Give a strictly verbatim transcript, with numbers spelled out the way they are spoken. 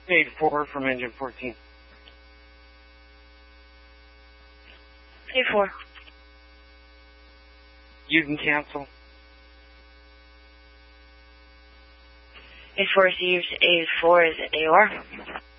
eight four from engine fourteen. eight four. You can cancel. eight four receives, eight four is A O R.